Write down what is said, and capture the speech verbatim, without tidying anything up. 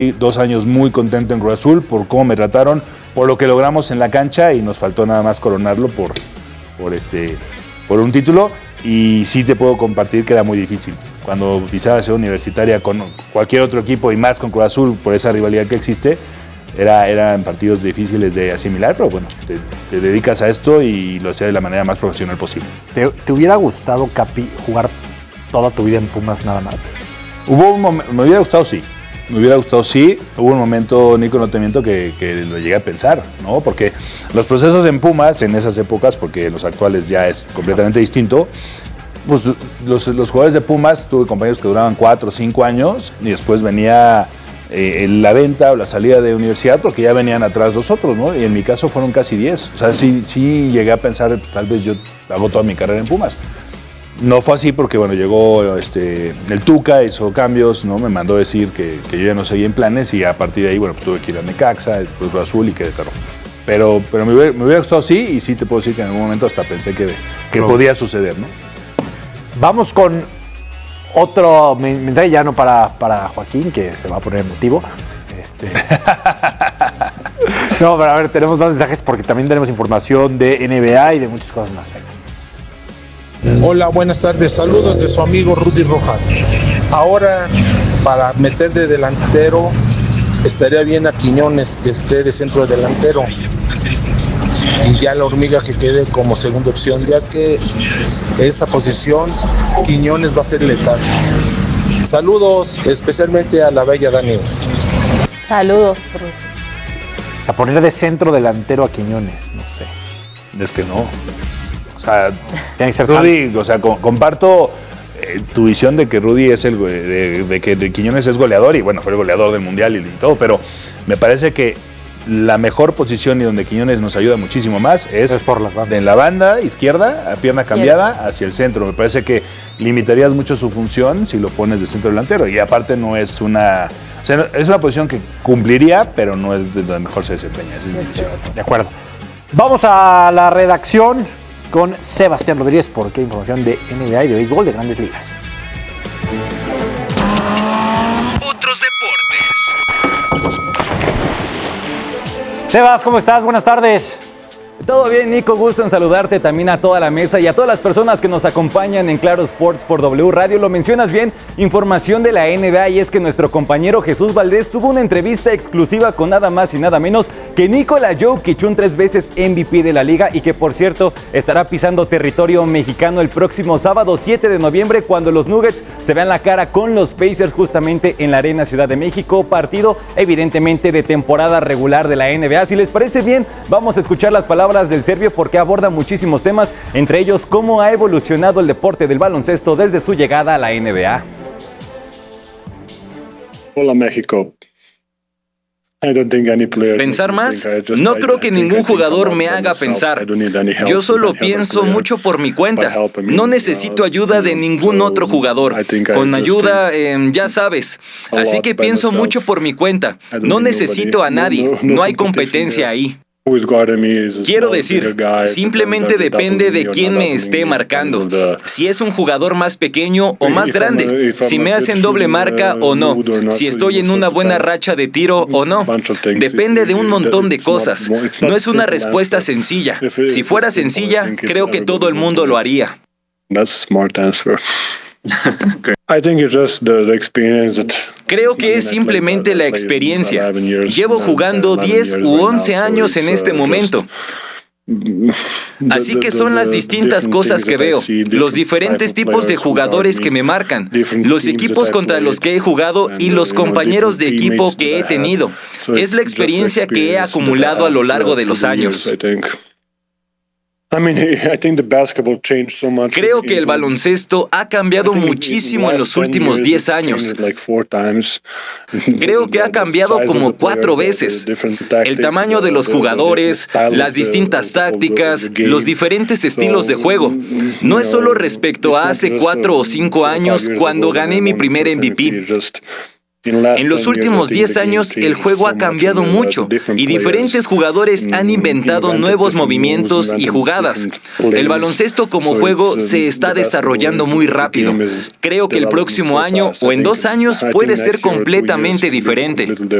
dos años muy contento en Cruz Azul por cómo me trataron, por lo que logramos en la cancha y nos faltó nada más coronarlo por, por, este, por un título. Y sí te puedo compartir que era muy difícil. Cuando pisaba Ciudad Universitaria con cualquier otro equipo y más con Cruz Azul por esa rivalidad que existe, era, eran partidos difíciles de asimilar, pero bueno, te, te dedicas a esto y lo hacías de la manera más profesional posible. ¿Te, te hubiera gustado, Capi, jugar toda tu vida en Pumas nada más? Hubo un momento, me hubiera gustado sí, me hubiera gustado sí, hubo un momento, Nico, no te miento, que, que lo llegué a pensar, ¿no? Porque los procesos en Pumas, en esas épocas, porque en los actuales ya es completamente distinto, pues los, los jugadores de Pumas, tuve compañeros que duraban cuatro o cinco años y después venía eh, la venta o la salida de universidad porque ya venían atrás los otros, ¿no? Y en mi caso fueron casi diez, o sea, sí, sí llegué a pensar, tal vez yo hago toda mi carrera en Pumas. No fue así porque, bueno, llegó este, el Tuca, hizo cambios, ¿no? Me mandó decir que, que yo ya no seguía en planes y a partir de ahí, bueno, pues tuve que ir a Necaxa, después Cruz Azul y Querétaro. Pero, pero me, hubiera, me hubiera gustado sí y sí te puedo decir que en algún momento hasta pensé que, que no. podía suceder, ¿no? Vamos con otro mensaje ya no para, para Joaquín, que se va a poner emotivo. Este... no, pero a ver, tenemos más mensajes porque también tenemos información de N B A y de muchas cosas más. Venga. Hola, buenas tardes. Saludos de su amigo Rudy Rojas. Ahora, para meter de delantero, estaría bien a Quiñones que esté de centro delantero. Y ya la Hormiga que quede como segunda opción, ya que esa posición, Quiñones va a ser letal. Saludos, especialmente a la bella Dani. Saludos, Rudy. O sea, poner de centro delantero a Quiñones, no sé. Es que no. O sea, tiene que ser Rudy, sal- o sea, co- comparto eh, tu visión de que Rudy es el de, de que de Quiñones es goleador y bueno, fue el goleador del mundial y, y todo, pero me parece que la mejor posición y donde Quiñones nos ayuda muchísimo más es, es por las bandas. En la banda izquierda, a pierna cambiada hacia el centro. Me parece que limitarías mucho su función si lo pones de centro delantero y aparte no es una, o sea, es una posición que cumpliría, pero no es de donde mejor se desempeña. Es mi decisión. De acuerdo. Vamos a la redacción con Sebastián Rodríguez, porque hay información de N B A y de béisbol de Grandes Ligas. Otros deportes. Sebas, ¿cómo estás? Buenas tardes. Todo bien, Nico, gusto en saludarte también a toda la mesa y a todas las personas que nos acompañan en Claro Sports por W Radio. Lo mencionas bien, información de la N B A y es que nuestro compañero Jesús Valdés tuvo una entrevista exclusiva con nada más y nada menos que Nikola Jokic, un tres veces M V P de la liga y que por cierto estará pisando territorio mexicano el próximo sábado siete de noviembre cuando los Nuggets se vean la cara con los Pacers justamente en la Arena Ciudad de México, partido evidentemente de temporada regular de la N B A. Si les parece bien, vamos a escuchar las palabras del serbio porque aborda muchísimos temas, entre ellos cómo ha evolucionado el deporte del baloncesto desde su llegada a la N B A. Hola México. Pensar más, no creo que ningún jugador me haga pensar. Yo solo pienso mucho por mi cuenta. No necesito ayuda de ningún otro jugador. Con ayuda, eh, ya sabes. Así que pienso mucho por mi cuenta. No necesito a nadie. No hay competencia ahí. Quiero decir, simplemente depende de quién me esté marcando. Si es un jugador más pequeño o más grande, si me hacen doble marca o no, si estoy en una buena racha de tiro o no. Depende de un montón de cosas. No es una respuesta sencilla. Si fuera sencilla, creo que todo el mundo lo haría. Creo que es simplemente la experiencia. Llevo jugando diez u once años en este momento. Así que son las distintas cosas que veo, los diferentes tipos de jugadores que me marcan, los equipos contra los que he jugado y los compañeros de equipo que he tenido. Es la experiencia que he acumulado a lo largo de los años. Creo que el baloncesto ha cambiado muchísimo en los últimos diez años. Creo que ha cambiado como cuatro veces. El tamaño de los jugadores, las distintas tácticas, los diferentes estilos de juego. No es solo respecto a hace cuatro o cinco años cuando gané mi primer M V P. En los últimos diez años el juego ha cambiado mucho y diferentes jugadores han inventado nuevos movimientos y jugadas. El baloncesto como juego se está desarrollando muy rápido. Creo que el próximo año o en dos años puede ser completamente diferente.